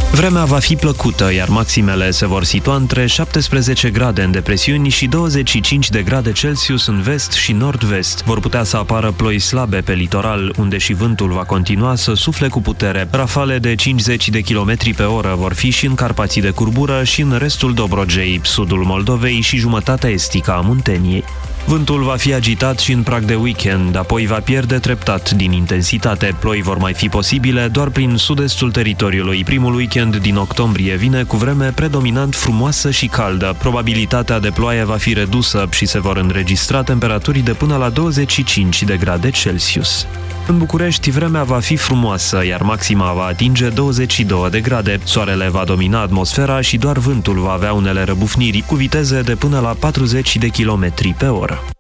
Vremea va fi plăcută, iar maximele se vor situa între 17 grade în depresiuni și 25 de grade Celsius în vest și nord-vest. Vor putea să apară ploi slabe pe litoral, unde și vântul va continua să sufle cu putere. Rafale de 50 de km pe oră vor fi și în Carpații de Curbură și în restul Dobrogei, sudul Moldovei și jumătatea estică a Munteniei. Vântul va fi agitat și în prag de weekend, apoi va pierde treptat din intensitate. Ploi vor mai fi posibile doar prin sud-estul teritoriului. Primul weekend din octombrie vine cu vreme predominant frumoasă și caldă. Probabilitatea de ploaie va fi redusă și se vor înregistra temperaturi de până la 25 de grade Celsius. În București, vremea va fi frumoasă, iar maxima va atinge 22 de grade. Soarele va domina atmosfera și doar vântul va avea unele răbufniri, cu viteze de până la 40 de km pe oră.